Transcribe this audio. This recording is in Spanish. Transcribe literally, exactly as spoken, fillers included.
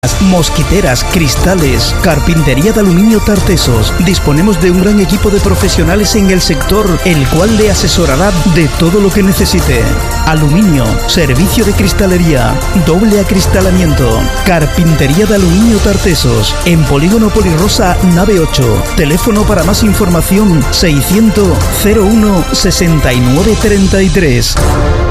Mosquiteras, cristales, carpintería de aluminio Tartesos. Disponemos de un gran equipo de profesionales en el sector, el cual le asesorará de todo lo que necesite. Aluminio, servicio de cristalería, doble acristalamiento, carpintería de aluminio Tartesos, en Polígono Polirosa, nave ocho. Teléfono para más información seiscientos cero uno sesenta y nueve treinta y tres.